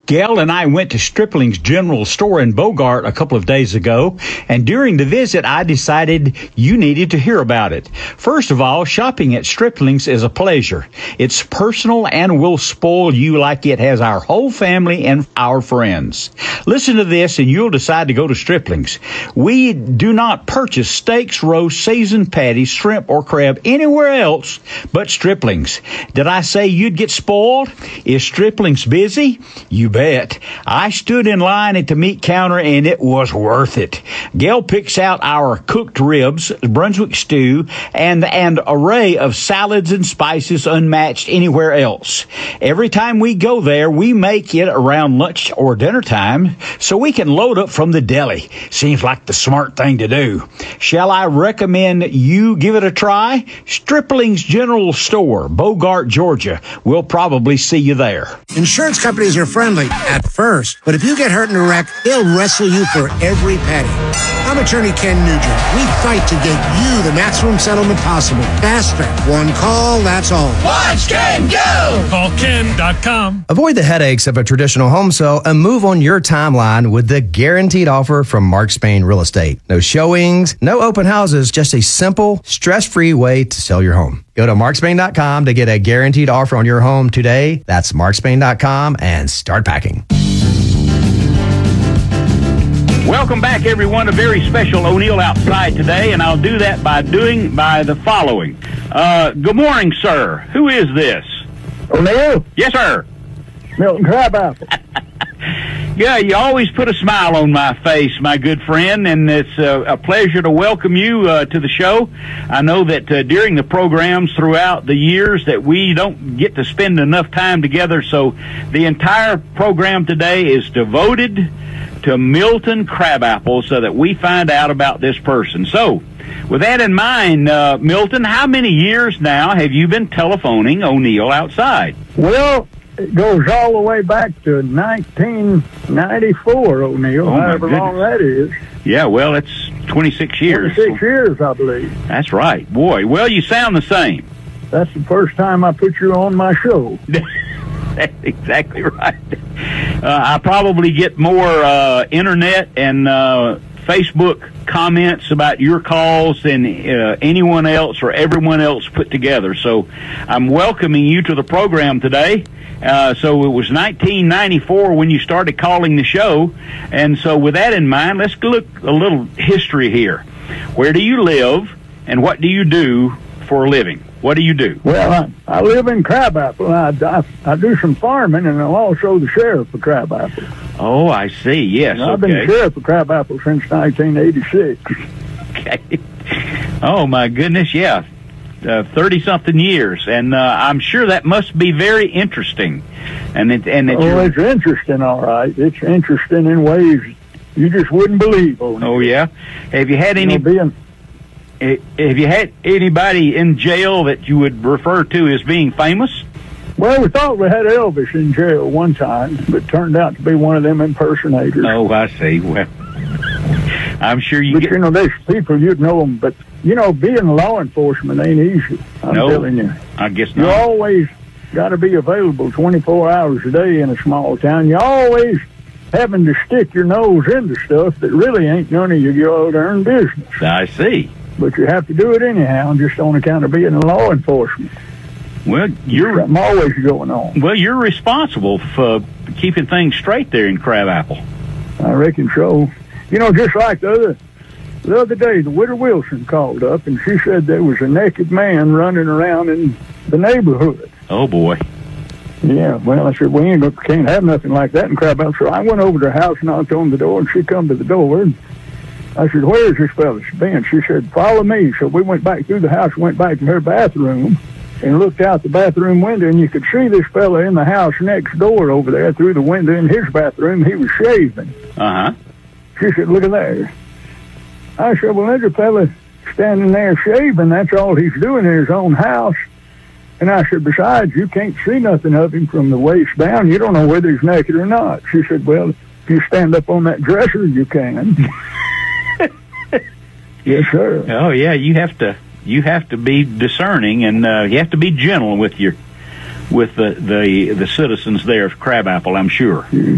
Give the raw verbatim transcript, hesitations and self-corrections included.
Gail and I went to Stripling's General Store in Bogart a couple of days ago, and during the visit, I decided you needed to hear about it. First of all, shopping at Stripling's is a pleasure. It's personal and will spoil you like it has our whole family and our friends. Listen to this, and you'll decide to go to Stripling's. We do not purchase steaks, roasts, seasoned patties, shrimp, or crab anywhere else but Stripling's. Did I say you'd get spoiled? Is Stripling's busy? You bet. I stood in line at the meat counter, and it was worth it. Gail picks out our cooked ribs, Brunswick stew, and an array of salads and spices unmatched anywhere else. Every time we go there, we make it around lunch or dinner time so we can load up from the deli. Seems like the smart thing to do. Shall I recommend you give it a try? Stripling's General Store, Bogart, Georgia. We'll probably see you there. Insurance companies are friendly at first, but if you get hurt in a wreck, they'll wrestle you for every penny. I'm attorney Ken Nugent. We fight to get you the maximum settlement possible. Faster. One call, that's all. Watch Ken go! Call Ken dot com. Avoid the headaches of a traditional home sale and move on your timeline with the guaranteed offer from Mark Spain Real Estate. No showings, no open houses, just a simple, stress-free way to sell your home. Go to mark spain dot com to get a guaranteed offer on your home today. That's mark spain dot com and start packing. Welcome back, everyone. A very special O'Neill Outside today, and I'll do that by doing by the following. Uh, good morning, sir. Who is this? O'Neill? Yes, sir. Milton Crabapple. Yeah, you always put a smile on my face, my good friend, and it's a, a pleasure to welcome you uh, to the show. I know that uh, during the programs throughout the years that we don't get to spend enough time together, so the entire program today is devoted to Milton Crabapple so that we find out about this person. So, with that in mind, uh, Milton, how many years now have you been telephoning O'Neill Outside? Well, it goes all the way back to nineteen ninety-four, O'Neill, Oh, my however long that is. Yeah, well, it's twenty-six years. twenty-six years, I believe. That's right. Boy, well, you sound the same. That's the first time I put you on my show. That's exactly right. Uh, I probably get more uh, internet and uh, Facebook comments about your calls than uh, anyone else or everyone else put together. So I'm welcoming you to the program today. Uh, so it was nineteen ninety-four when you started calling the show. And so with that in mind, let's look a little history here. Where do you live, and what do you do for a living? What do you do? Well, I, I live in Crabapple. I, I, I do some farming, and I'm also the sheriff of Crabapple. Oh, I see. Yes, and I've okay. been sheriff of Crabapple since nineteen eighty-six. Okay. Oh, my goodness, yeah. Uh, thirty-something years, and uh, I'm sure that must be very interesting. And it, and it, oh, it's interesting, all right. It's interesting in ways you just wouldn't believe. Oh, oh yeah? Have you had any... You know, being, Have you had anybody in jail that you would refer to as being famous? Well, we thought we had Elvis in jail one time, but it turned out to be one of them impersonators. Oh, I see. Well, I'm sure you but, get... you know, there's people, you'd know them, but, you know, being law enforcement ain't easy. I'm no, telling you. I guess You not. always got to be available twenty-four hours a day in a small town. You always having to stick your nose into stuff that really ain't none of your earned business. I see. But you have to do it anyhow, just on account of being in law enforcement. Well, you're I'm always going on. well. You're responsible for keeping things straight there in Crabapple. I reckon so. You know, just like the other the other day, the widow Wilson called up, and she said there was a naked man running around in the neighborhood. Oh boy. Yeah, well, I said, we ain't gonna, can't have nothing like that in Crabapple. So I went over to her house, knocked on the door, and she come to the door. And I said, where's this fella been? She said, follow me. So we went back through the house, went back to her bathroom, and looked out the bathroom window, and you could see this fella in the house next door over there through the window in his bathroom. He was shaving. Uh-huh. She said, look at there. I said, well, there's a fella standing there shaving. That's all he's doing in his own house. And I said, besides, you can't see nothing of him from the waist down. You don't know whether he's naked or not. She said, well, if you stand up on that dresser, you can. Yes, sir. Oh yeah, you have to you have to be discerning, and uh, you have to be gentle with your with the the, the citizens there of Crabapple, I'm sure.